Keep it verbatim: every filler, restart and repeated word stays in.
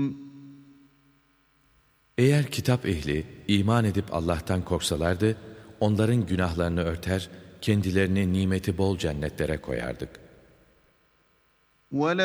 Eğer kitap ehli iman edip Allah'tan korksalardı, onların günahlarını örter, kendilerini nimeti bol cennetlere koyardık.